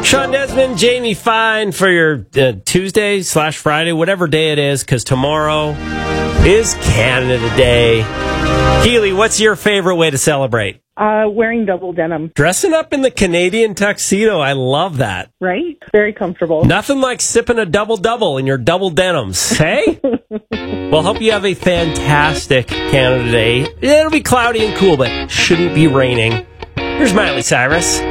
Sean Desmond, Jamie Fine for your Tuesday/Friday, whatever day it is, because tomorrow is Canada Day. Keely, what's your favorite way to celebrate? Wearing double denim. Dressing up in the Canadian tuxedo. I love that. Right? Very comfortable. Nothing like sipping a double-double in your double denims. Hey? Well, hope you have a fantastic Canada Day. It'll be cloudy and cool, but shouldn't be raining. Here's Miley Cyrus.